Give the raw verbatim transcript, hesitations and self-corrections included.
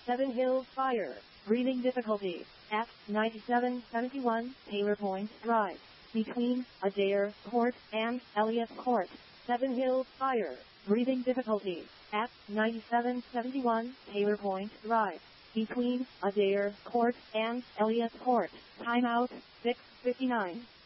Seven Hills Fire. Breathing difficulty. At ninety-seven seventy-one Taylor Point Drive. Between Adair Court and Elliott Court. Seven Hills Fire. Breathing difficulty. At ninety-seven seventy-one Taylor Point Drive. Between Adair Court and Elliott Court. Timeout six fifty-nine.